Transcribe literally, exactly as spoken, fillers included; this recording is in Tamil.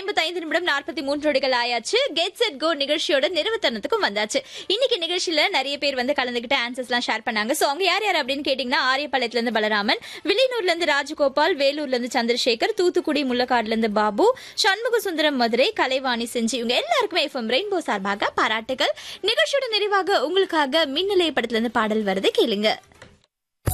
ஐம்பத்தி ஐந்து நிமிடம் நாற்பத்தி மூன்று நொடிகள் ஆயாச்சு. கெட் செட் கோ நிகழ்ச்சியோட நிறுவனத்துக்கும் வந்தாச்சு. இன்னைக்கு நிகழ்ச்சியில நிறைய பேர் வந்து கலந்துகிட்டு ஆன்சர்ஸ் எல்லாம் ஷேர் பண்ணாங்க. சோ அவங்க யார் யார் அப்படின்னு கேட்டீங்கன்னா, ஆரியபாளையத்துல இருந்து பலராமன், வில்லியனூர்ல இருந்து ராஜகோபால், வேலூர்ல இருந்து சந்திரசேகர், தூத்துக்குடி முள்ளக்காடுல இருந்து பாபு, சண்முக சுந்தரம் மதுரை, கலைவாணி செஞ்சு, இவங்க எல்லாருக்குமே எஃப்எம் ரெயின்போ சார்பாக பாராட்டுகள். நிகழ்ச்சியோட நிறைவாக உங்களுக்காக மின்னலைய படத்துல இருந்து பாடல் வருது, கேளுங்க.